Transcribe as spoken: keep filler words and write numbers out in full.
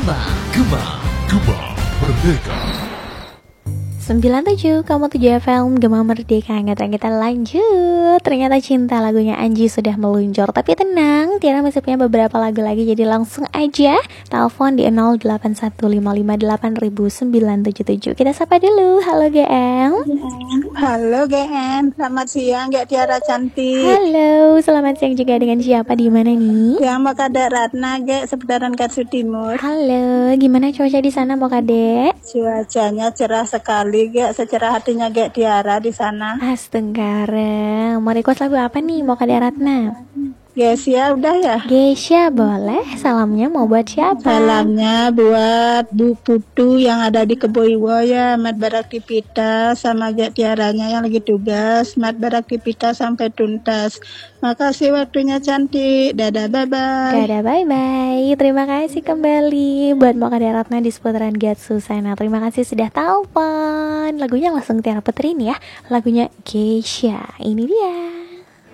Gema, Gema, Gema Merdeka. sembilan puluh tujuh koma tujuh F M Gema Merdeka. Nggak kita lanjut. Ternyata cinta lagunya Anji sudah meluncur. Tapi tenang, Tiara masih punya beberapa lagu lagi. Jadi langsung aja telepon di nol delapan satu lima lima delapan sembilan tujuh tujuh. Kita sapa dulu. Halo G M. Halo G M, selamat siang Gak Tiara cantik. Halo, selamat siang juga. Dengan siapa, di mana nih? Yang mau Kak Ratna Gak, seputaran Karsu Timur. Halo, gimana cuaca di sana mau Kade? Cuacanya cerah sekali Gak, secerah hatinya Gak Tiara di sana. Astenggara, mau request lagu apa nih mau Kade Ratna? Gesia udah ya? Gesia boleh. Salamnya mau buat siapa? Salamnya buat Bu Putu yang ada di Keboiwo ya, Mat Baraktivita sama Gak Tiaranya yang lagi tugas, Mat Baraktivita sampai tuntas. Makasih waktunya cantik. Dadah, bye-bye. Dadah, bye-bye. Terima kasih kembali buat Mbak Kade Ratna di seputaran Giat Susana. Terima kasih sudah telepon. Lagunya langsung Tiara puterin ya. Lagunya Gesia. Ini dia.